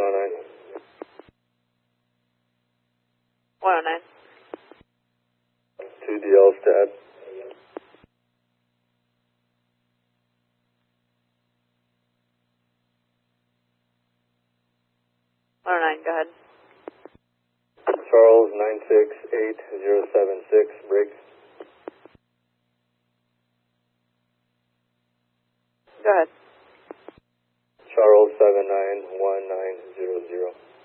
109. 109. 2DL stat. 109, go ahead. Charles 968076, break. Go ahead. Charles 791900.